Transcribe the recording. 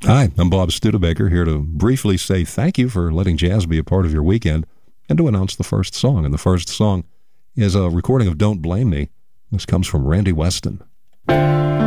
Hi, I'm Bob Studebaker, here to briefly say thank you for letting jazz be a part of your weekend and to announce the first song. And the first song is a recording of Don't Blame Me. This comes from Randy Weston.